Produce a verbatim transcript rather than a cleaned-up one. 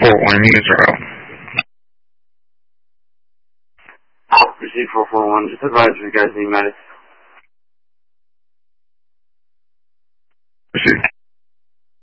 four one, Israel. Receive four four one, just advise you guys need medics. Receive.